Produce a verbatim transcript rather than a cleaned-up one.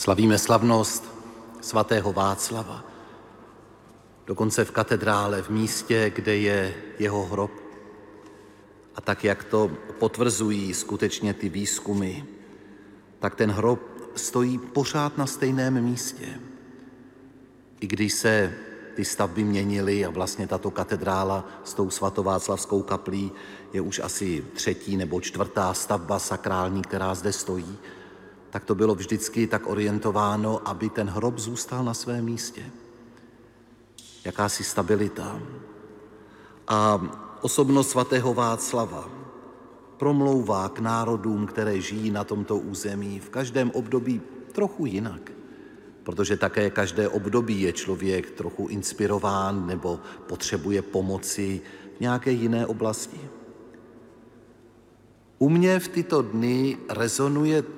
Slavíme slavnost svatého Václava, dokonce v katedrále, v místě, kde je jeho hrob. A tak, jak to potvrzují skutečně ty výzkumy, tak ten hrob stojí pořád na stejném místě. I když se ty stavby měnily a vlastně tato katedrála s tou svatováclavskou kaplí je už asi třetí nebo čtvrtá stavba sakrální, která zde stojí, tak to bylo vždycky tak orientováno, aby ten hrob zůstal na svém místě. Jakási stabilita. A osobnost svatého Václava promlouvá k národům, které žijí na tomto území v každém období trochu jinak. Protože také každé období je člověk trochu inspirován nebo potřebuje pomoci v nějaké jiné oblasti. U mě v tyto dny rezonuje